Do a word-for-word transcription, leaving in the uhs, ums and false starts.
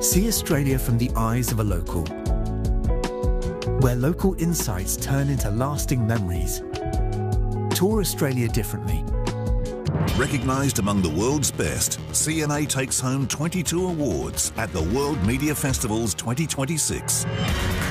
See Australia from the eyes of a local, where local insights turn into lasting memories. Tour Australia differently. Recognised among the world's best, C N A takes home twenty-two awards at the World Media Festivals twenty twenty-six.